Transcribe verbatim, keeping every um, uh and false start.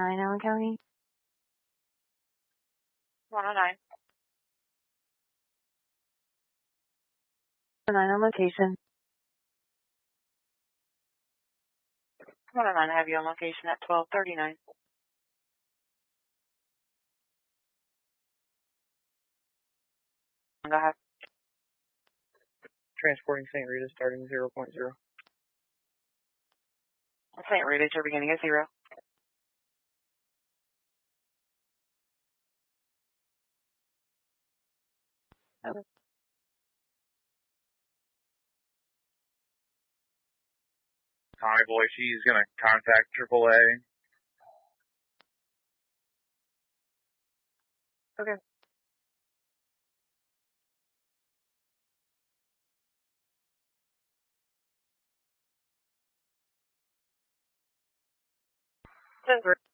nine Allen County. one oh nine. nine on location. one oh nine, I have you on location at twelve thirty-nine. Go ahead. Transporting Saint Rita starting zero point zero. Saint Rita, you're beginning at zero. Okay. Tommy boy, she's gonna contact triple A. Okay. ten three.